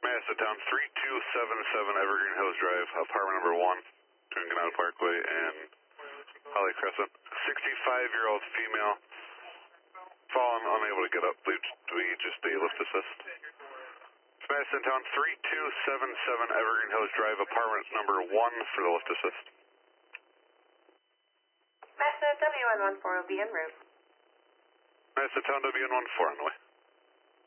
Madison Town 3277 Evergreen Hills Drive, apartment number 1, between Ganado Parkway and Holly Crescent. 65-year-old female, fallen, unable to get up. We just a lift assist. Madison Town 3277 Evergreen Hills Drive, apartment number 1 for the lift assist. Madison WN14 will be en route. Madison Town WN14 on the way.